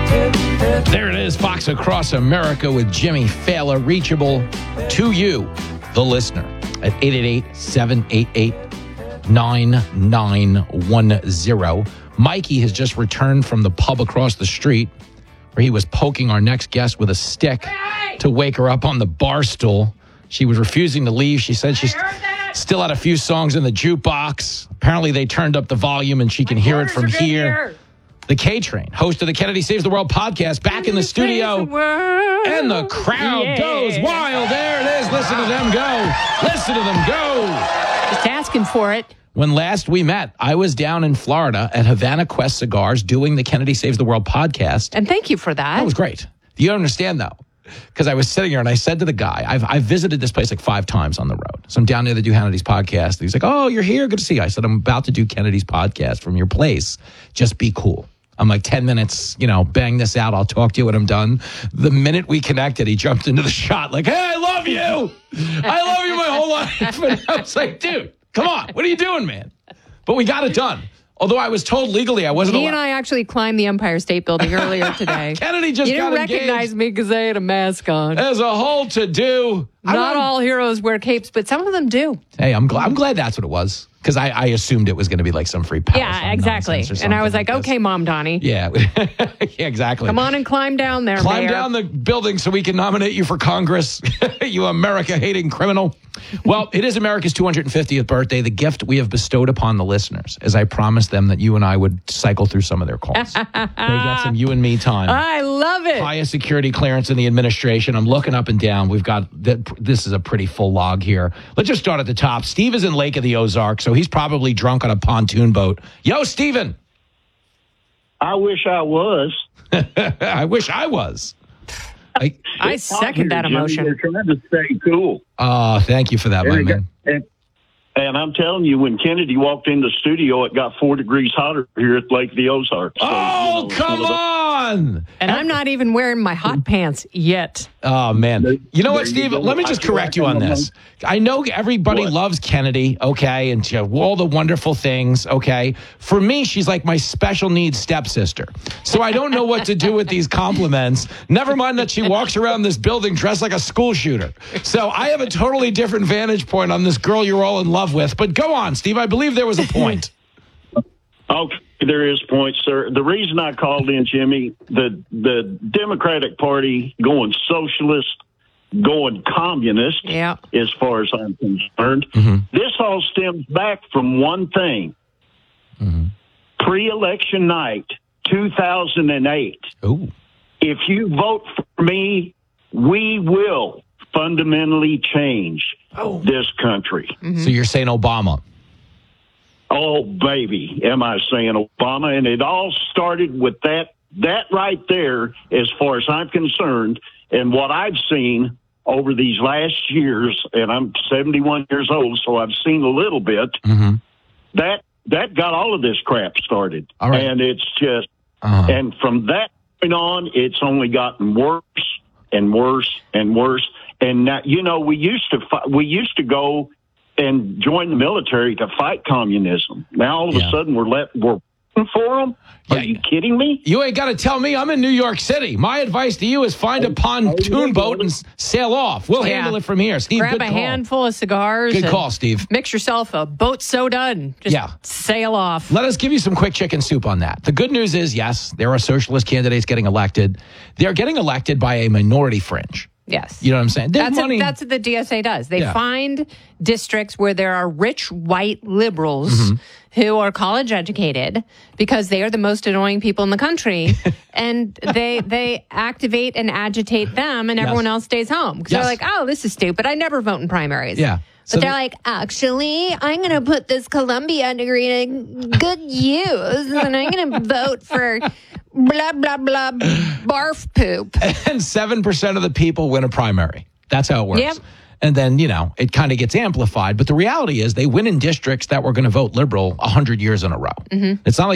There it is, Fox Across America with Jimmy Fallon, reachable to you, the listener, at 888-788-9910. Mikey has just returned from the pub across the street where he was poking our next guest with a stick to wake her up on the bar stool. She was refusing to leave. She said she still had a few songs in the jukebox. Apparently, they turned up the volume and she can hear it from here. The K-Train, host of the Kennedy Saves the World podcast, back in the studio. And the crowd goes wild. There it is. Listen to them go. Listen to them go. Just asking for it. When last we met, I was down in Florida at Havana Quest Cigars doing the Kennedy Saves the World podcast. And thank you for that. That was great. You understand, though, because I was sitting here and I said to the guy, I've visited this place like 5 times on the road. So I'm down there to do Kennedy's podcast. And he's like, oh, you're here? Good to see you. I said, I'm about to do Kennedy's podcast from your place. Just be cool. I'm like 10 minutes, bang this out. I'll talk to you when I'm done. The minute we connected, he jumped into the shot like, hey, I love you. I love you my whole life. And I was like, dude, come on. What are you doing, man? But we got it done. Although I was told legally I wasn't allowed. He and I actually climbed the Empire State Building earlier today. Kennedy just got engaged. You didn't recognize me because I had a mask on. There's a whole to-do. Not all heroes wear capes, but some of them do. Hey, I'm glad that's what it was. Because I assumed it was going to be like some free power. Yeah, exactly. And I was like, okay, Mom Donnie. Yeah. Yeah, exactly. Come on and climb down there, Climb Mayor. down the building so we can nominate you for Congress, you America-hating criminal. Well, it is America's 250th birthday, the gift we have bestowed upon the listeners, as I promised them that you and I would cycle through some of their calls. They got some you and me time. I love it. Highest security clearance in the administration. I'm looking up and down. We've got, this is a pretty full log here. Let's just start at the top. Steve is in Lake of the Ozarks, so he's probably drunk on a pontoon boat. Yo, Steven. I wish I was. I wish I was. I second that emotion. We're trying to stay cool. Thank you for that, my man. And I'm telling you, when Kennedy walked in the studio, it got 4 degrees hotter here at Lake of the Ozarks. So, come on! And I'm not even wearing my hot pants yet. Oh, man. You know what, Steve? Let me just correct you on this. I know everybody loves Kennedy, okay, and all the wonderful things, okay? For me, she's like my special needs stepsister. So I don't know what to do with these compliments. Never mind that she walks around this building dressed like a school shooter. So I have a totally different vantage point on this girl you're all in love with. But go on, Steve. I believe there was a point. Okay, there is a point, sir. The reason I called in, Jimmy, the Democratic Party going socialist, going communist, as far as I'm concerned, this all stems back from one thing. Pre-election night, 2008. Ooh. If you vote for me, we will fundamentally change this country. So you're saying Obama? Oh, baby, am I saying Obama? And it all started with that right there, as far as I'm concerned, and what I've seen over these last years, and I'm 71 years old, so I've seen a little bit, that got all of this crap started. All right. And it's just, and from that point on, it's only gotten worse and worse and worse. And now, we used to go and join the military to fight communism. Now all of a sudden we're for them. Are you kidding me? You ain't got to tell me. I'm in New York City. My advice to you is find a pontoon boat and sail off. We'll handle it from here. Steve, grab a handful of cigars. Good call, Steve. Mix yourself a boat soda and just sail off. Let us give you some quick chicken soup on that. The good news is, yes, there are socialist candidates getting elected. They're getting elected by a minority fringe. Yes. You know what I'm saying? That's what the DSA does. They find districts where there are rich white liberals who are college educated because they are the most annoying people in the country. And they activate and agitate them and everyone else stays home. Because they're like, oh, this is stupid. I never vote in primaries. Yeah. But they're like, actually, I'm going to put this Columbia degree in good use, and I'm going to vote for blah, blah, blah, barf poop. And 7% of the people win a primary. That's how it works. Yep. And then, it kind of gets amplified. But the reality is they win in districts that were going to vote liberal 100 years in a row. It's not like